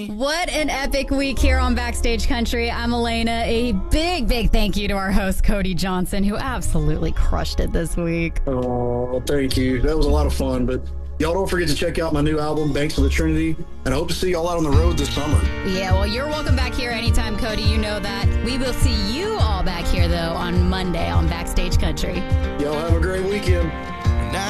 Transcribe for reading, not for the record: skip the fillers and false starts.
What an epic week here on Backstage Country. I'm Elena. A big, big thank you to our host, Cody Johnson, who absolutely crushed it this week. Oh, thank you. That was a lot of fun. But y'all don't forget to check out my new album, Banks of the Trinity, and I hope to see y'all out on the road this summer. Yeah, well, you're welcome back here anytime, Cody. You know that. We will see you all back here, though, on Monday on Backstage Country. Y'all have a great weekend.